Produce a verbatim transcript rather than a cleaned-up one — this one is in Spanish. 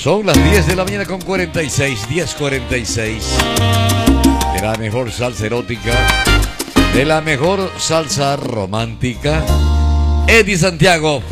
Son las diez de la mañana con cuarenta y seis, diez cuarenta y seis. De la mejor salsa erótica, de la mejor salsa romántica, Eddie Santiago.